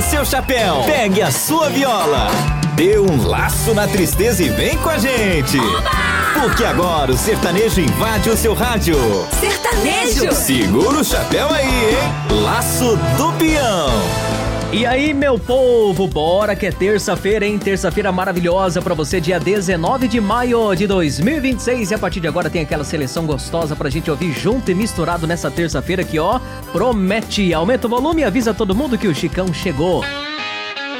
seu chapéu, pegue a sua viola, dê um laço na tristeza e vem com a gente. Porque agora o sertanejo invade o seu rádio. Sertanejo! Segura o chapéu aí, hein? Laço do Peão. E aí, meu povo, bora que é terça-feira, hein? Terça-feira maravilhosa pra você, dia 19 de maio de 2026. E a partir de agora tem aquela seleção gostosa pra gente ouvir junto e misturado nessa terça-feira que, ó, promete. Aumenta o volume e avisa todo mundo que o Chicão chegou.